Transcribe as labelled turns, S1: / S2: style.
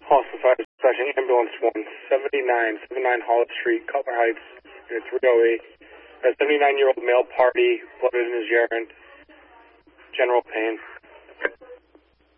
S1: Austin Fire Station Ambulance 179 Hollis Street, Cutler Heights, unit 308. A 79-year-old male party, blood in his urine, general pain.